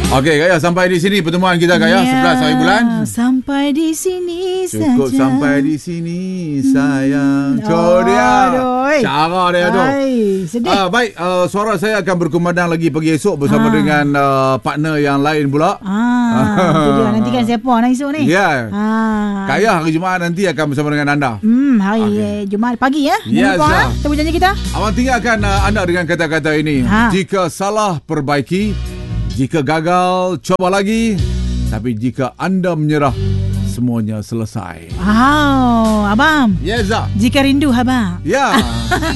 Okey, Kak, sampai di sini pertemuan kita, Kak, 11 hari bulan. Sampai di sini Cukup saja. sampai di sini, sayang. Dia. Cara dia tu. Sedih. Baik, suara saya akan berkumandang lagi pagi esok bersama dengan partner yang lain pula. Itu dia. Nantikan siapa nak esok ni? Ya. Kak Yah hari Jumaat nanti akan bersama dengan anda. Hari Jumaat pagi ya. Yes, Jangan lupa temu janji kita. Abang tinggalkan anda dengan kata-kata ini. Jika salah, perbaiki. Jika gagal, coba lagi. Tapi jika anda menyerah, semuanya selesai. Abang. Yes, Zah. Jika rindu, abang. Ya.